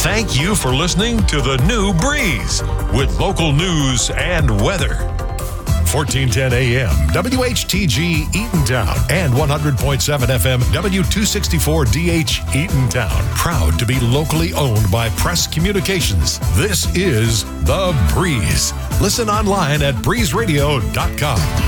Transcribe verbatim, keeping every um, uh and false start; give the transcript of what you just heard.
Thank you for listening to the New Breeze with local news and weather. fourteen ten A M, W H T G Eatontown and one hundred point seven F M, W two sixty-four D H Eatontown. Proud to be locally owned by Press Communications. This is The Breeze. Listen online at breeze radio dot com.